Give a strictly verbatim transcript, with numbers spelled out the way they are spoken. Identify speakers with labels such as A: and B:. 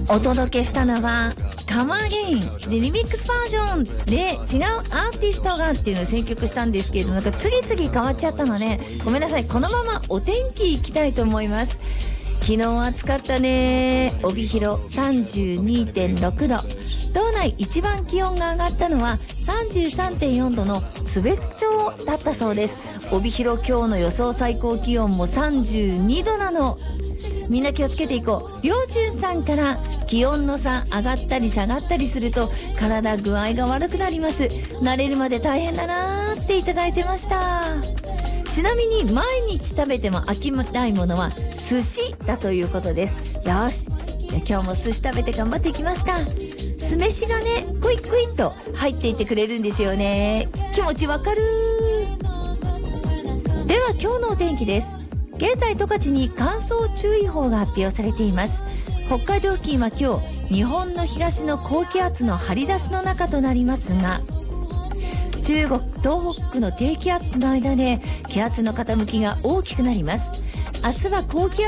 A: お届けしたのはカムアゲインでリミックスバージョンで違うアーティストがっていうのを選曲したんですけれども、なんか次々変わっちゃったのでごめんなさい。このままお天気いきたいと思います。昨日暑かったね。帯広 さんじゅうにてんろく 度、道内一番気温が上がったのは さんじゅうさんてんよん 度の津別町だったそうです。帯広今日の予想最高気温もさんじゅうにどなの。みんな気をつけていこう。りょうちゅんさんから気温の差上がったり下がったりすると体具合が悪くなります。慣れるまで大変だなーっていただいてました。ちなみに毎日食べても飽きないものは寿司だということです。よし、今日も寿司食べて頑張っていきますか。酢飯がねクイックイッと入っていてくれるんですよね。気持ちわかる。では今日のお天気です。現在十勝に乾燥注意報が発表されています。北海道付近は今日日本の東の高気圧の張り出しの中となりますが、中国東北の低気圧の間で気圧の傾きが大きくなります。明日は高気圧